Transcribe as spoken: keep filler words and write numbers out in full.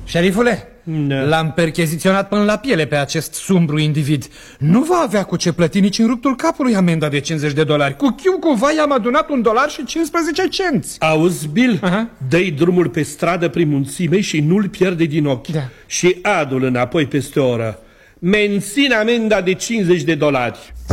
Șerifule, da. L-am percheziționat până la piele pe acest sumbru individ. Nu va avea cu ce plăti nici în ruptul capului amenda de cincizeci de dolari. Cu chiu cu vai am adunat un dolar și cincisprezece cenți. Auzi, Bill? Uh-huh. Dă-i drumul pe stradă prin munțime și nu-l pierde din ochi. Da. Și adu-l înapoi peste o oră. Mențin amenda de cincizeci de dolari.